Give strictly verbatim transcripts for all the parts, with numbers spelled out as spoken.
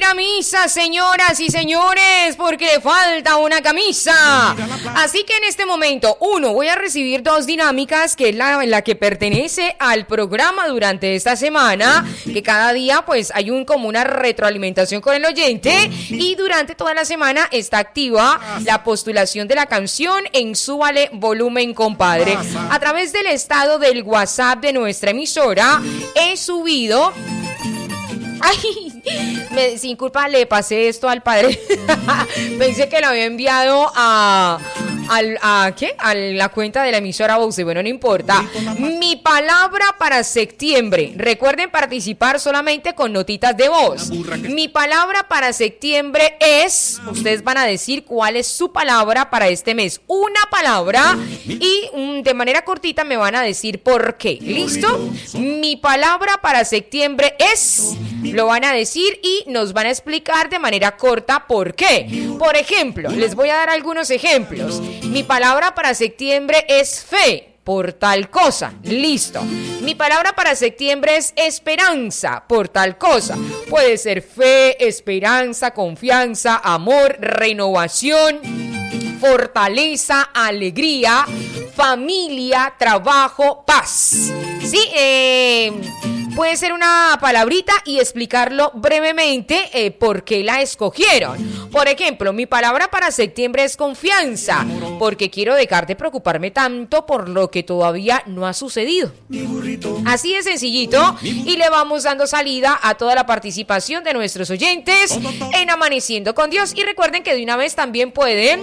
ir a misa, señoras y señores, porque le falta una camisa. Así que en este momento, uno, voy a recibir dos dinámicas, que es la, la que pertenece al programa durante esta semana, que cada día pues hay un como una retroalimentación con el oyente, y durante toda la semana está activa la postulación de la canción en Súbale Volumen, compadre. A través del estado del WhatsApp de nuestra emisora he subido... Ay, me, sin culpa le pasé esto al padre. Pensé que lo había enviado a... Al, ¿A qué? A la cuenta de la emisora Voce. Bueno, no importa. Mi palabra para septiembre. Recuerden participar solamente con notitas de voz. Mi palabra para septiembre es... Ustedes van a decir cuál es su palabra para este mes. Una palabra y um, de manera cortita me van a decir por qué. ¿Listo? Mi palabra para septiembre es... Lo van a decir y nos van a explicar de manera corta por qué. Por ejemplo, les voy a dar algunos ejemplos. Mi palabra para septiembre es fe, por tal cosa. Listo. Mi palabra para septiembre es esperanza, por tal cosa. Puede ser fe, esperanza, confianza, amor, renovación, fortaleza, alegría, familia, trabajo, paz. Sí, eh... puede ser una palabrita y explicarlo brevemente eh, por qué la escogieron. Por ejemplo, mi palabra para septiembre es confianza, porque quiero dejar de preocuparme tanto por lo que todavía no ha sucedido. Así de sencillito, y le vamos dando salida a toda la participación de nuestros oyentes en Amaneciendo con Dios. Y recuerden que de una vez también pueden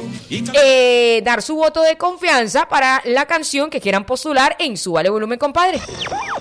eh, dar su voto de confianza para la canción que quieran postular en Súbale Volumen, compadre.